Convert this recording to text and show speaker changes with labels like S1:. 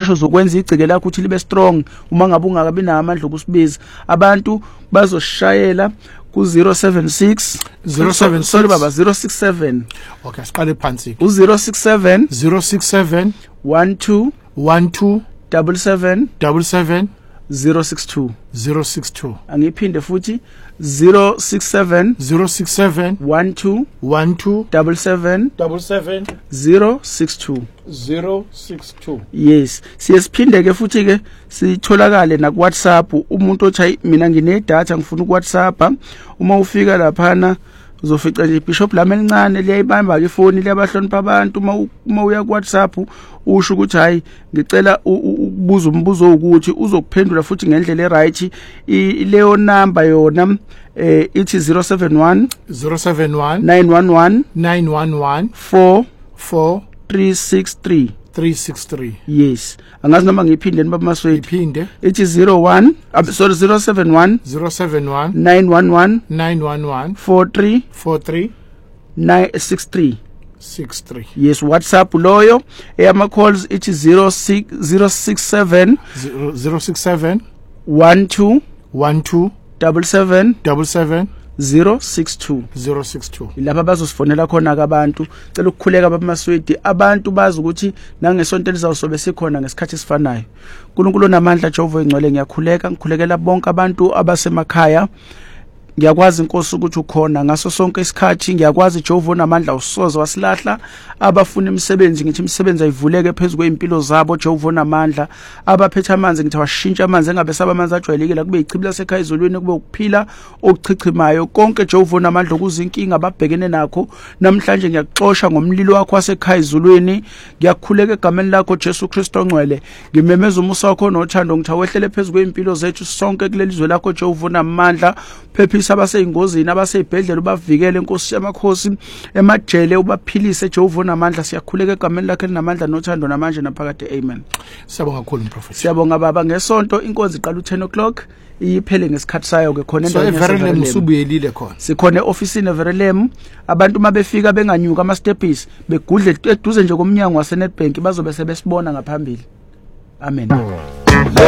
S1: uqeqesho zokwenza igceke lakho ukuthi libe strong uma ngabe ungakabi namandla okusibiza abantu bazoshayela ku 076 sorry baba 067
S2: okay siqale phansi
S1: u 067 12 77 062 angiphinde futhi 067 12 77 062 yes siyesiphinde ke futhi ke sitholakale na ku WhatsApp umuntu othi mina ngine data ngifuna ku WhatsApp uma ufika laphana uzofica nje Bishop lami elincane liyayibamba ke phone liyabahlonipha abantu uma uya ku WhatsApp usho ukuthi hayi ngicela ukubuza umbuzo ukuthi uzokuphendula futhi ngendlela eright leyo number yona ithi 071 911 363 yes angazi noma ngiphinde nibaba Maswedi
S2: iphinde
S1: ithi 071 911 43 63 yes WhatsApp loyo eyama calls ithi 067 12 77 062 ilapha bazosifonela khona abantu cela ukukhuleka baba Maswedi abantu bazi ukuthi nangesonto elizawusobe sikhona ngesikhathi esifanayo uNkulunkulu namandla Jehova engcwele ngikhulekela bonke abantu abasemakhaya ngiyakwazi inkosi ukuthi ukhona ngaso sonke isikhathi ngiyakwazi Jehova namandla usoze wasilahla abafuna imisebenzi ngithi imisebenzi ayivuleke phezulu kweimpilo zabo Jehova namandla abaphethe amanzi ngithi washintsha amanzi engabe saba amanzi ajwayelekile kube ichibila sekhaya izolweni kube ukuphila okuchichimayo konke Jehova namandla ukuzinkinga ababhekene nakho namhlanje ngiyaxoxa ngomlilo wakho wasekhaya izolweni ngiyakhuleka egameni lakho Jesu Kristo ongcwele ngimemeza umusa wakho nothando ngithi wehlele phezulu kweimpilo zethu sonke kulelizwe lakho Jehova namandla phephisa abaseyingozini abaseyibhedlela ubavikele inkosi yamakhosi emajele ubaphilise Jehova namandla siyakhuleka egameni lakhe linamandla nothando namanje naphakade amen
S2: siyabonga kakhulu mprofeti
S1: siyabonga baba ngesonto inkonzo iqala u10:00 iphele ngesikhathi sayo ke khona endaweni
S2: yaseVerelem subuyelile khona
S1: sikhona eofficeini eVerelem abantu mabefika benganyuka ama steps begudle eduze nje komnyango waseNetbank bazobe sebesibona ngaphambili amen